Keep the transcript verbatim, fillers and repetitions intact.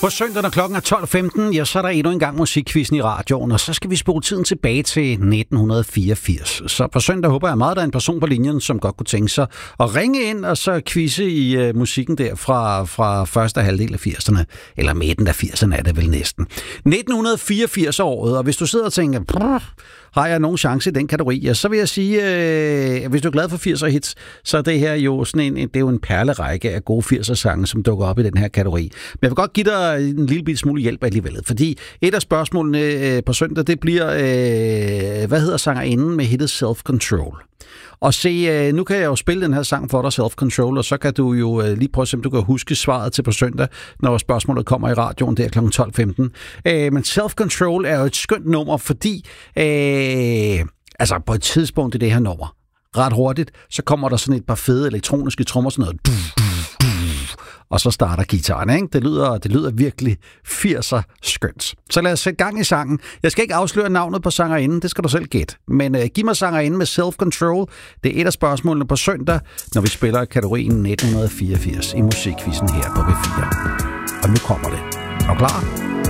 På søndag, når klokken er tolv femten, ja, så er der endnu en gang musikquizzen i radioen, og så skal vi spole tiden tilbage til nitten fireogfirs. Så på søndag håber jeg meget, der er en person på linjen, som godt kunne tænke sig at ringe ind og så quizze i uh, musikken der fra, fra første halvdel af firserne, eller midten af firserne er det vel næsten. nitten fireogfirs-året, og hvis du sidder og tænker, har jeg nogen chance i den kategori, ja, så vil jeg sige, øh, hvis du er glad for firser hits, så er det her jo sådan en, det er jo en perlerække af gode firser-sange, som dukker op i den her kategori. Men jeg vil godt give dig en lille bit smule hjælp alligevel, fordi et af spørgsmålene øh, på søndag, det bliver, øh, hvad hedder sangerinden med hittet Self Control? Og se, øh, nu kan jeg jo spille den her sang for dig, Self Control, og så kan du jo øh, lige prøve at se, om du kan huske svaret til på søndag, når spørgsmålet kommer i radioen der klokken tolv femten. Øh, men Self Control er jo et skønt nummer, fordi øh, altså på et tidspunkt i det her nummer, ret hurtigt, så kommer der sådan et par fede elektroniske trommer, sådan noget, og så starter guitaren, ikke? Det lyder, det lyder virkelig firser skønt. Så lad os sætte gang i sangen. Jeg skal ikke afsløre navnet på sangerinden, det skal du selv gætte. Men uh, giv mig sangerinden med Self Control. Det er et af spørgsmålene på søndag, når vi spiller kategorien nitten fireogfirs i musikquizzen her på B fire. Og nu kommer det. Er du klar?